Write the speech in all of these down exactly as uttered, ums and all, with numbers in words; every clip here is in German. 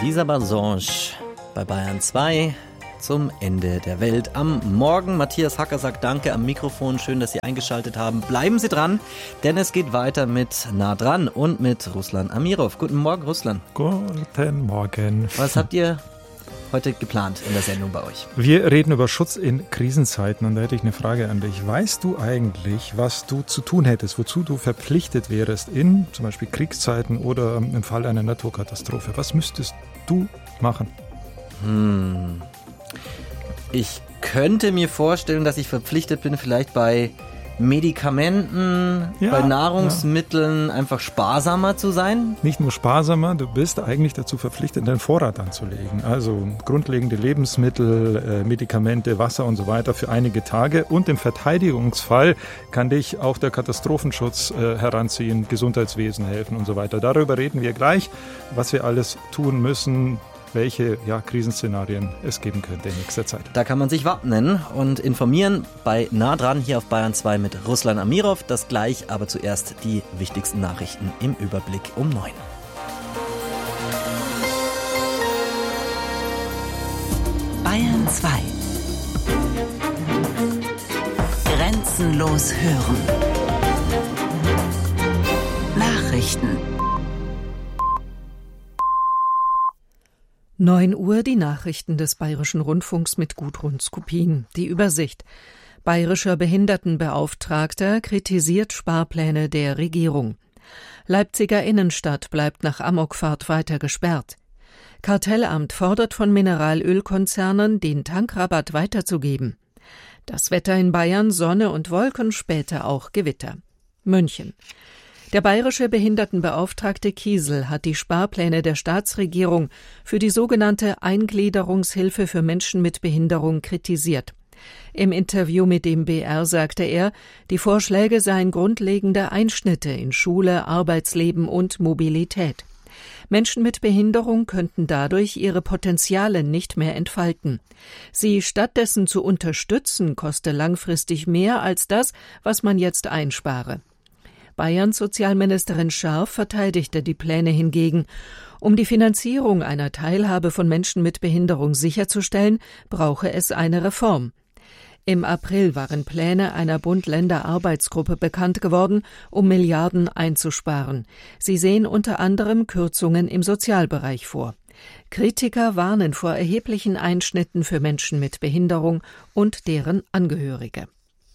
Lisa Basange bei Bayern zwei zum Ende der Welt am Morgen. Matthias Hacker sagt Danke am Mikrofon. Schön, dass Sie eingeschaltet haben. Bleiben Sie dran, denn es geht weiter mit Nah dran und mit Ruslan Amirov. Guten Morgen, Ruslan. Guten Morgen. Was habt ihr heute geplant in der Sendung bei euch? Wir reden über Schutz in Krisenzeiten und da hätte ich eine Frage an dich. Weißt du eigentlich, was du zu tun hättest, wozu du verpflichtet wärst in zum Beispiel Kriegszeiten oder im Fall einer Naturkatastrophe? Was müsstest du machen? Hm. Ich könnte mir vorstellen, dass ich verpflichtet bin, vielleicht bei Medikamenten, ja, bei Nahrungsmitteln ja. einfach sparsamer zu sein. Nicht nur sparsamer, du bist eigentlich dazu verpflichtet, deinen Vorrat anzulegen. Also grundlegende Lebensmittel, äh, Medikamente, Wasser und so weiter für einige Tage. Und im Verteidigungsfall kann dich auch der Katastrophenschutz äh, heranziehen, Gesundheitswesen helfen und so weiter. Darüber reden wir gleich, was wir alles tun müssen, welche ja, Krisenszenarien es geben könnte in nächster Zeit. Da kann man sich wappnen und informieren bei Nah dran hier auf Bayern zwei mit Ruslan Amirov. Das gleich, aber zuerst die wichtigsten Nachrichten im Überblick um neun. Bayern zwei. Grenzenlos hören. Nachrichten. neun Uhr die Nachrichten des Bayerischen Rundfunks mit Gudrun Skupin. Die Übersicht. Bayerischer Behindertenbeauftragter kritisiert Sparpläne der Regierung. Leipziger Innenstadt bleibt nach Amokfahrt weiter gesperrt. Kartellamt fordert von Mineralölkonzernen, den Tankrabatt weiterzugeben. Das Wetter in Bayern, Sonne und Wolken, später auch Gewitter. München. Der bayerische Behindertenbeauftragte Kiesel hat die Sparpläne der Staatsregierung für die sogenannte Eingliederungshilfe für Menschen mit Behinderung kritisiert. Im Interview mit dem B R sagte er, die Vorschläge seien grundlegende Einschnitte in Schule, Arbeitsleben und Mobilität. Menschen mit Behinderung könnten dadurch ihre Potenziale nicht mehr entfalten. Sie stattdessen zu unterstützen, koste langfristig mehr als das, was man jetzt einspare. Bayerns Sozialministerin Scharf verteidigte die Pläne hingegen. Um die Finanzierung einer Teilhabe von Menschen mit Behinderung sicherzustellen, brauche es eine Reform. Im April waren Pläne einer Bund-Länder-Arbeitsgruppe bekannt geworden, um Milliarden einzusparen. Sie sehen unter anderem Kürzungen im Sozialbereich vor. Kritiker warnen vor erheblichen Einschnitten für Menschen mit Behinderung und deren Angehörige.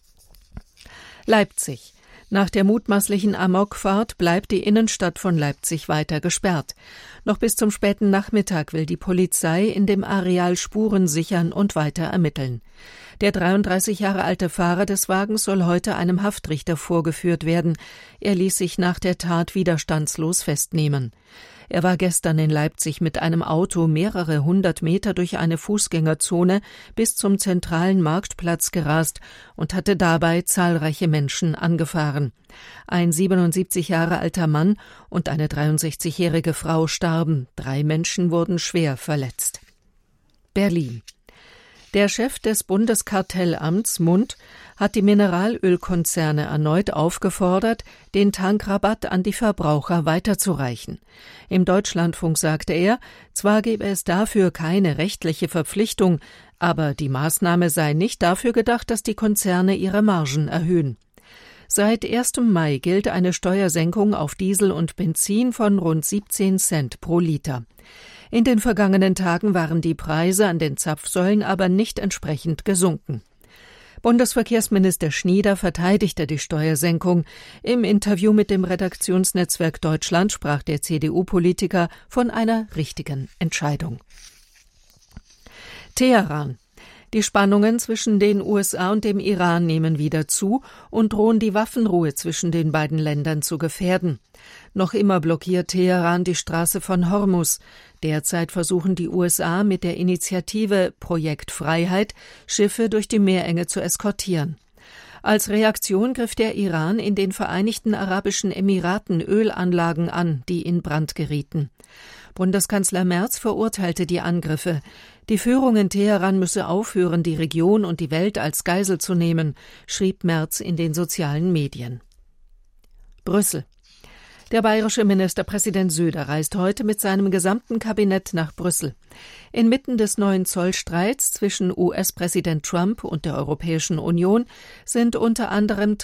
Leipzig. Nach der mutmaßlichen Amokfahrt bleibt die Innenstadt von Leipzig weiter gesperrt. Noch bis zum späten Nachmittag will die Polizei in dem Areal Spuren sichern und weiter ermitteln. Der dreiunddreißig Jahre alte Fahrer des Wagens soll heute einem Haftrichter vorgeführt werden. Er ließ sich nach der Tat widerstandslos festnehmen. Er war gestern in Leipzig mit einem Auto mehrere hundert Meter durch eine Fußgängerzone bis zum zentralen Marktplatz gerast und hatte dabei zahlreiche Menschen angefahren. Ein siebenundsiebzig Jahre alter Mann und eine dreiundsechzigjährige Frau starben. Drei Menschen wurden schwer verletzt. Berlin. Der Chef des Bundeskartellamts Mund hat die Mineralölkonzerne erneut aufgefordert, den Tankrabatt an die Verbraucher weiterzureichen. Im Deutschlandfunk sagte er, zwar gebe es dafür keine rechtliche Verpflichtung, aber die Maßnahme sei nicht dafür gedacht, dass die Konzerne ihre Margen erhöhen. Seit ersten Mai gilt eine Steuersenkung auf Diesel und Benzin von rund siebzehn Cent pro Liter. In den vergangenen Tagen waren die Preise an den Zapfsäulen aber nicht entsprechend gesunken. Bundesverkehrsminister Schnieder verteidigte die Steuersenkung. Im Interview mit dem Redaktionsnetzwerk Deutschland sprach der C D U-Politiker von einer richtigen Entscheidung. Teheran. Die Spannungen zwischen den U S A und dem Iran nehmen wieder zu und drohen die Waffenruhe zwischen den beiden Ländern zu gefährden. Noch immer blockiert Teheran die Straße von Hormuz. Derzeit versuchen die U S A mit der Initiative Projekt Freiheit Schiffe durch die Meerenge zu eskortieren. Als Reaktion griff der Iran in den Vereinigten Arabischen Emiraten Ölanlagen an, die in Brand gerieten. Bundeskanzler Merz verurteilte die Angriffe. Die Führung in Teheran müsse aufhören, die Region und die Welt als Geisel zu nehmen, schrieb Merz in den sozialen Medien. Brüssel. Der bayerische Ministerpräsident Söder reist heute mit seinem gesamten Kabinett nach Brüssel. Inmitten des neuen Zollstreits zwischen U S-Präsident Trump und der Europäischen Union sind unter anderem